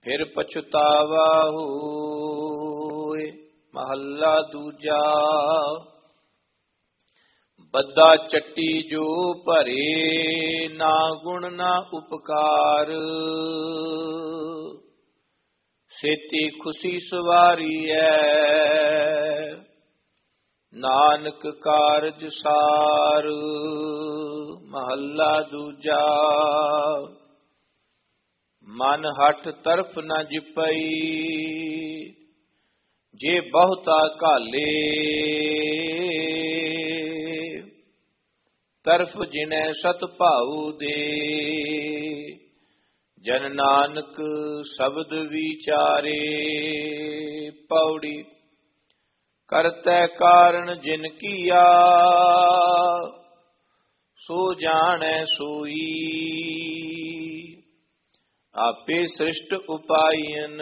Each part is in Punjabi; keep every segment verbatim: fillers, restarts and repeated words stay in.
ਫਿਰ ਪਛਤਾਵਾ ਹੋਏ। ਮਹੱਲਾ ਦੂਜਾ। ਬੱਦਾ ਚੱਟੀ ਜੋ ਭਰੇ, ਨਾ ਗੁਣ ਨਾ ਉਪਕਾਰ। ਸੇਤੀ ਖੁਸ਼ੀ ਸਵਾਰੀਐ, ਨਾਨਕ ਕਾਰਜ ਸਾਰ। ਮਹੱਲਾ ਦੂਜਾ। ਮਨ ਹਠ ਤਰਫ ਨ ਜਿਪਈ, ਜੇ ਬਹੁਤਾ ਘਾਲੇ। ਤਰਫ ਜਿਨੈ ਸਤ ਭਾਉ ਦੇ, ਜਨ ਨਾਨਕ ਸ਼ਬਦ ਵਿਚਾਰੇ। ਪੌੜੀ। ਕਰਤੈ ਕਾਰਨ ਜਿਨ ਕੀਆ, ਸੋ ਜਾਣੈ ਸੋਈ। ਆਪੇ ਸ੍ਰਿਸ਼ਟ ਉਪਾਇਨ,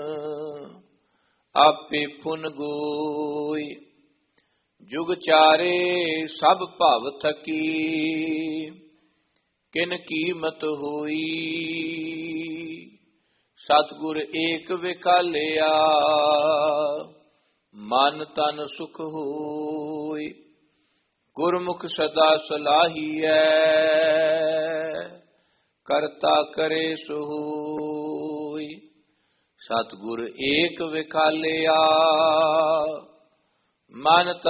ਆਪੇ ਪੁਨ ਗੋਈ। ਜੁਗ ਚਾਰੇ ਸਭ ਭਵ ਥਕੀ, ਕਿਨ ਕੀਮਤ ਹੋਈ। ਸਤਿਗੁਰ ਏਕ ਵਿਕਾਲਿਆ, ਮਨ ਤਨ ਸੁਖ ਹੋਈ। ਗੁਰਮੁਖ ਸਦਾ ਸਲਾਹੀਐ, ਕਰਤਾ ਕਰੇ ਸੋ ਹੋਈ। ਸਤਿਗੁਰ ਏਕ ਵਿਕਾਲਿਆ, ਮਨ ਤਨ